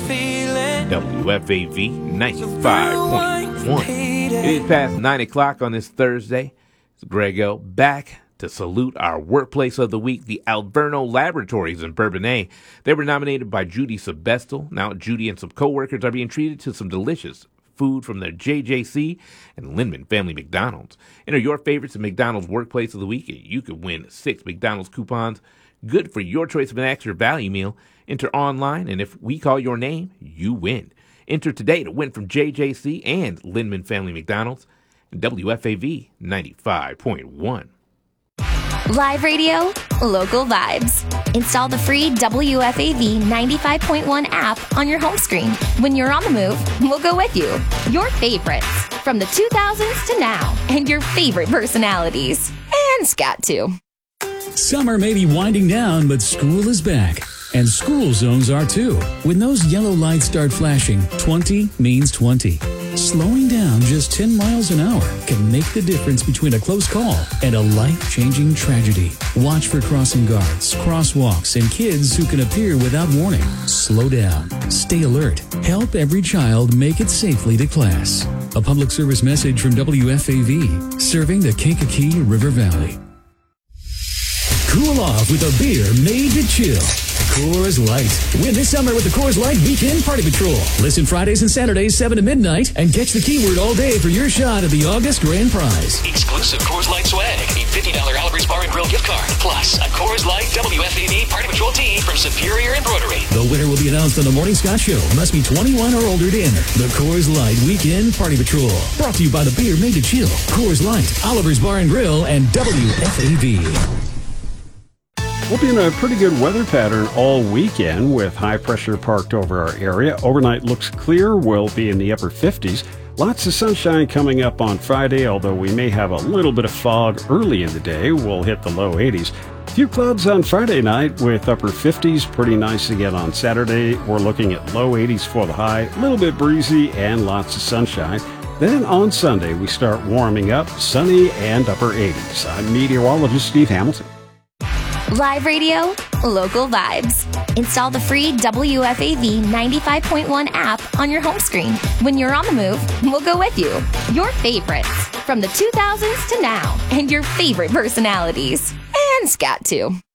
WFAV 95.1. It is past 9 o'clock on this Thursday. It's Greg L. back to salute our workplace of the week, the Alverno Laboratories in Bourbonnais. They were nominated by Judy Sebestel. Now Judy and some co-workers are being treated to some delicious food from their JJC and Lindman Family McDonald's. Enter your favorites in McDonald's Workplace of the Week, and you could win 6 McDonald's coupons, good for your choice of an extra value meal. Enter online, and if we call your name, you win. Enter today to win from JJC and Lindman Family McDonald's and WFAV 95.1. Live radio, local vibes. Install the free WFAV 95.1 app on your home screen. When you're on the move, we'll go with you. Your favorites from the 2000s to now, and your favorite personalities. And Scat too. Summer may be winding down, but school is back. And school zones are too. When those yellow lights start flashing, 20 means 20. Slowing down just 10 miles an hour can make the difference between a close call and a life-changing tragedy. Watch for crossing guards, crosswalks, and kids who can appear without warning. Slow down. Stay alert. Help every child make it safely to class. A public service message from WFAV, serving the Kankakee River Valley. Cool off with a beer made to chill. Coors Light. Win this summer with the Coors Light Weekend Party Patrol. Listen Fridays and Saturdays 7 to midnight and catch the keyword all day for your shot at the August grand prize. Exclusive Coors Light swag. A $50 Oliver's Bar and Grill gift card. Plus a Coors Light WFAV Party Patrol tee from Superior Embroidery. The winner will be announced on the Morning Scott Show. Must be 21 or older to enter. The Coors Light Weekend Party Patrol. Brought to you by the beer made to chill. Coors Light, Oliver's Bar and Grill, and WFAV. We'll be in a pretty good weather pattern all weekend with high pressure parked over our area. Overnight looks clear. We'll be in the upper 50s. Lots of sunshine coming up on Friday, although we may have a little bit of fog early in the day. We'll hit the low 80s. A few clouds on Friday night with upper 50s. Pretty nice again on Saturday. We're looking at low 80s for the high. A little bit breezy and lots of sunshine. Then on Sunday, we start warming up, sunny and upper 80s. I'm meteorologist Steve Hamilton. Live radio, local vibes. Install the free WFAV 95.1 app on your home screen. When you're on the move, we'll go with you. Your favorites from the 2000s to now, and your favorite personalities. And Scat too.